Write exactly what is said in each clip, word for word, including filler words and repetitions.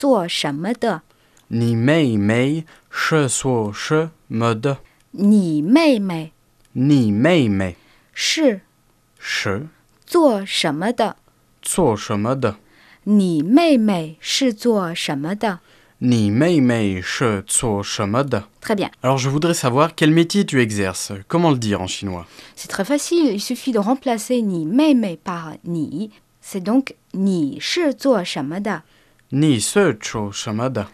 做什么的？ 你妹妹是做什么的？ 你妹妹你妹妹是是做什么的？ 做什么的？ 你妹妹是做什么的？ 你妹妹是做什么的？ Très bien. Alors je voudrais savoir quel métier tu exerces. Comment le dire en chinois? C'est très facile, il suffit de remplacer 你妹妹 par 你. C'est donc 你是做什么的？ 你是做什么的？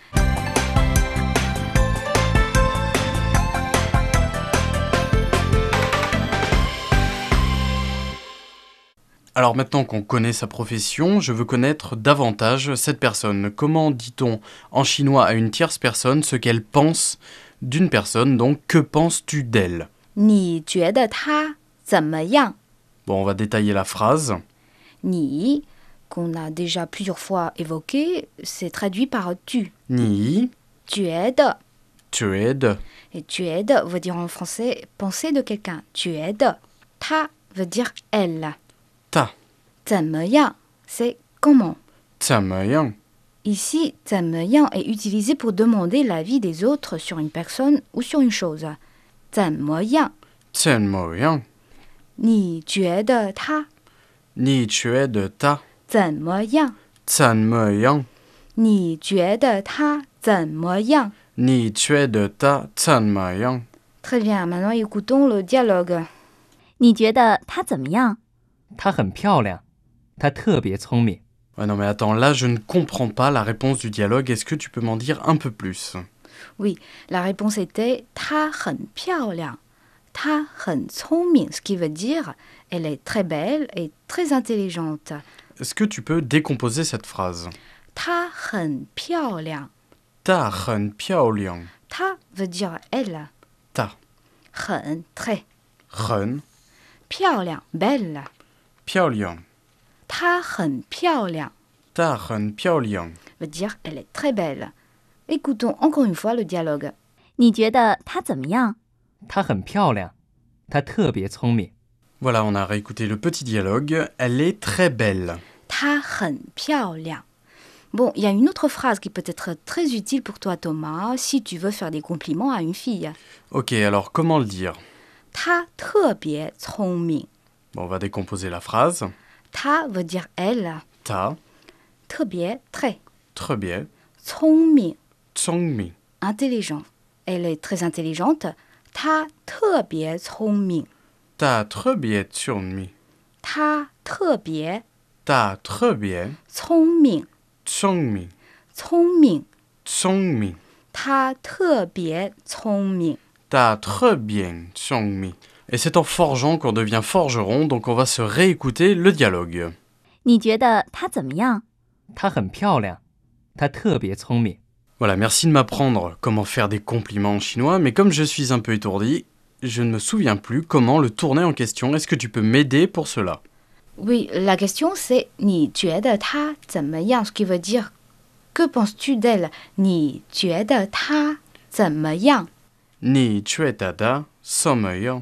Alors maintenant qu'on connaît sa profession, je veux connaître davantage cette personne. Comment dit-on en chinois à une tierce personne ce qu'elle pense d'une personne? Donc, que penses-tu d'elle? 你觉得她怎么样？ Bon, on va détailler la phrase. 你 qu'on a déjà plusieurs fois évoqué, c'est traduit par tu. Ni, 觉得 tu es de. et 觉得 veut dire en français penser de quelqu'un. 觉得 她 veut dire elle. Ta, 怎么样 c'est comment. 怎么样? Ici, 怎么样 est utilisé pour demander l'avis des autres sur une personne ou sur une chose. 怎么样怎么样? 你觉得他你觉得他怎么样？ 怎么样？ 你觉得他怎么样？ 你觉得他怎么样? Très bien, maintenant écoutons le dialogue. 你觉得她怎么样？ 她很漂亮，她特别聪明。 Ouais, non mais attends, là je ne comprends pas la réponse du dialogue. Est-ce que tu peux m'en dire un peu plus? Oui, la réponse était 她很漂亮，她很聪明, ce qui veut dire elle est très belle et très intelligente. Est-ce que tu peux décomposer cette phrase? 她很漂亮， 她很漂亮。 她 veut dire elle. 她很 très 很漂亮 belle. 漂亮。 她很漂亮她很漂亮。 veut dire elle est très belle. Écoutons encore une fois le dialogue. 你觉得她怎么样？ 她很漂亮，她特别聪明。 Voilà, on a réécouté le petit dialogue. Elle est très belle. 她很漂亮. Bon, il y a une autre phrase qui peut être très utile pour toi, Thomas, si tu veux faire des compliments à une fille. Ok, alors comment le dire? 她特别聪明. Bon, on va décomposer la phrase. 她 veut dire elle. 她特别 très 特别聪明聪明. intelligent. Elle est très intelligente. 她特别聪明. 她特别聪明. 她特别她特别聪明聪明。 聪明聪明。 她特别聪明. T'as très bien聪明. Et c'est en forgeant qu'on devient forgeron, donc on va se réécouter le dialogue. 你觉得她怎么样？ 她很漂亮，她特别聪明。 Voilà, merci de m'apprendre comment faire des compliments en chinois, mais comme je suis un peu étourdi, je ne me souviens plus comment le tourner en question. Est-ce que tu peux m'aider pour cela? Oui, la question c'est 你觉得她怎么样? Ce qui veut dire que penses-tu d'elle? 你觉得她怎么样? Ni tu es tada, sommeil.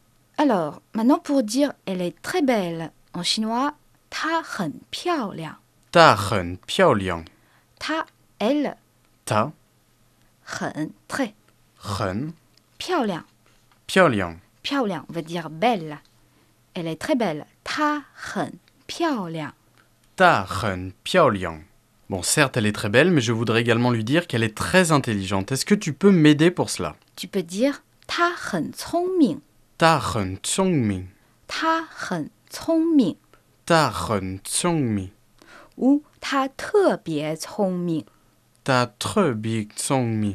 Alors, maintenant pour dire elle est très belle, en chinois, 她很漂亮. Ta很漂亮. 她 elle 她很 très 很漂亮. 漂亮. 漂亮 veut dire belle. Elle est très belle. 她很漂亮. Ta很漂亮. Bon, certes, elle est très belle, mais je voudrais également lui dire qu'elle est très intelligente. Est-ce que tu peux m'aider pour cela? Tu peux dire 她很聪明. Ta很聪明. 她很聪明. Ta很聪明. ou 她特别聪明. Ta très bien聪明.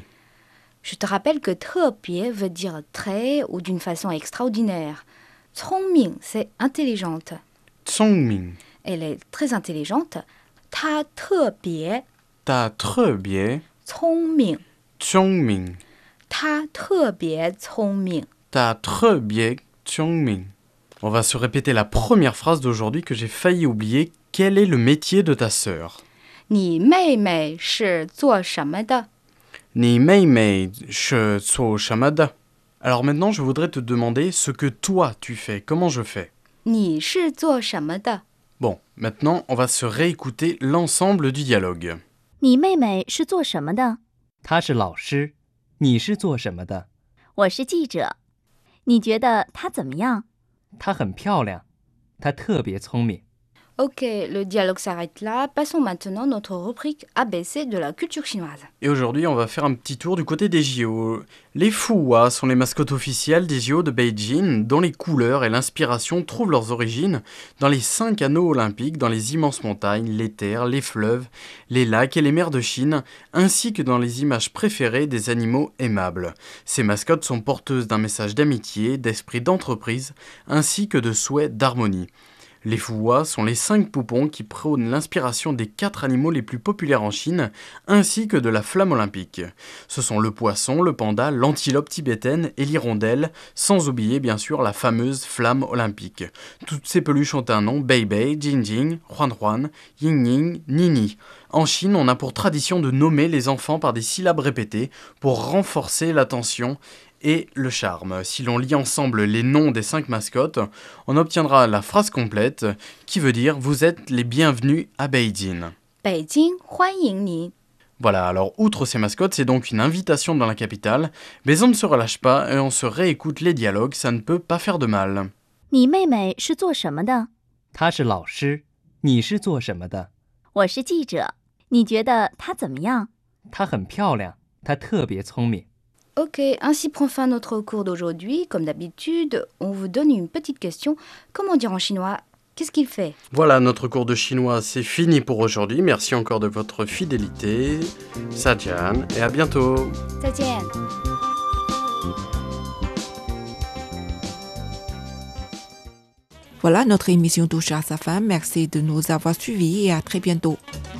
Je te rappelle que 特别 veut dire très ou d'une façon extraordinaire. 聪明 c'est intelligente. 聪明. Elle est très intelligente. 她特别 Ta très bien 聪明. 聪明. 她特别聪明. Ta très bien聪明. On va se répéter la première phrase d'aujourd'hui que j'ai failli oublier. Quel est le métier de ta sœur? 你妹妹是做什么的? Ni mei mei she so shamada. Alors maintenant, je voudrais te demander ce que toi tu fais. Comment je fais? 你是做什么的? Bon, maintenant, on va se réécouter l'ensemble du dialogue. 你妹妹是做什么的？ 她是老师，你是做什么的？ 我是记者。你觉得她怎么样？ 她很漂亮，她特别聪明。 Ok, le dialogue s'arrête là. Passons maintenant à notre rubrique A B C de la culture chinoise. Et aujourd'hui, on va faire un petit tour du côté des J O. Les Fuhua sont les mascottes officielles des J O de Beijing, dont les couleurs et l'inspiration trouvent leurs origines dans les cinq anneaux olympiques, dans les immenses montagnes, les terres, les fleuves, les lacs et les mers de Chine, ainsi que dans les images préférées des animaux aimables. Ces mascottes sont porteuses d'un message d'amitié, d'esprit d'entreprise, ainsi que de souhait d'harmonie. Les Fuhua sont les cinq poupons qui prônent l'inspiration des quatre animaux les plus populaires en Chine, ainsi que de la flamme olympique. Ce sont le poisson, le panda, l'antilope tibétaine et l'hirondelle, sans oublier bien sûr la fameuse flamme olympique. Toutes ces peluches ont un nom: Bei Bei, Jing Jing, Huan Huan, Ying Ying, Nini. En Chine, on a pour tradition de nommer les enfants par des syllabes répétées pour renforcer l'attention et le charme. Si l'on lit ensemble les noms des cinq mascottes, on obtiendra la phrase complète qui veut dire « Vous êtes les bienvenus à Beijing ». Beijing, 欢迎你. Voilà, alors outre ces mascottes, c'est donc une invitation dans la capitale, mais on ne se relâche pas et on se réécoute les dialogues, ça ne peut pas faire de mal. 你妹妹是做什么的？ 她是老师，你是做什么的？ 我是记者。你觉得她怎么样？ 她很漂亮，她特别聪明。 Ok, ainsi prend fin notre cours d'aujourd'hui. Comme d'habitude, on vous donne une petite question. Comment dire en chinois? Qu'est-ce qu'il fait? Voilà, notre cours de chinois, c'est fini pour aujourd'hui. Merci encore de votre fidélité. Sajian, et à bientôt. 再见. Voilà, notre émission touche à sa fin. Merci de nous avoir suivis et à très bientôt.